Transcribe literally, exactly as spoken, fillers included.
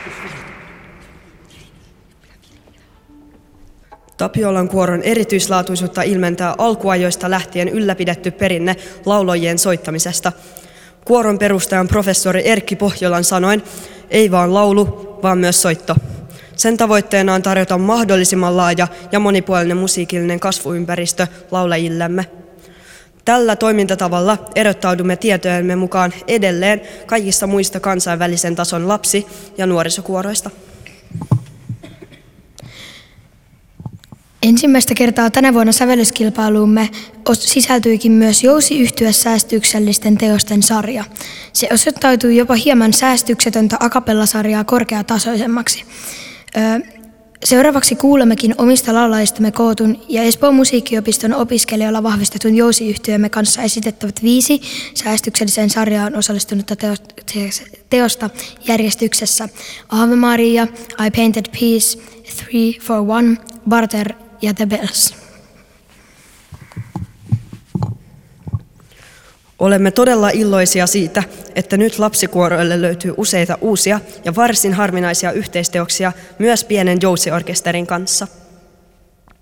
Tapiolan kuoron erityislaatuisuutta ilmentää alkuajoista lähtien ylläpidetty perinne laulajien soittamisesta. Kuoron perustajan professori Erkki Pohjolan sanoin, ei vaan laulu, vaan myös soitto. Sen tavoitteena on tarjota mahdollisimman laaja ja monipuolinen musiikillinen kasvuympäristö laulajillemme. Tällä toimintatavalla erottaudumme tietojemme mukaan edelleen kaikista muista kansainvälisen tason lapsi- ja nuorisokuoroista. Ensimmäistä kertaa tänä vuonna sävellyskilpailuumme sisältyikin myös Jousi-yhtye säästyksellisten teosten sarja. Se osoittautui jopa hieman säästyksetöntä a cappella-sarjaa korkeatasoisemmaksi. Seuraavaksi kuulemmekin omista laulajistamme kootun ja Espoon musiikkiopiston opiskelijoilla vahvistetun Jousi-yhtyeemme kanssa esitettävät viisi säästykselliseen sarjaan osallistunutta teosta järjestyksessä Ave Maria, I Painted Peace, Three for One, Barter ja The Bells. Olemme todella iloisia siitä, että nyt lapsikuoroille löytyy useita uusia ja varsin harvinaisia yhteisteoksia myös pienen jousiorkesterin kanssa.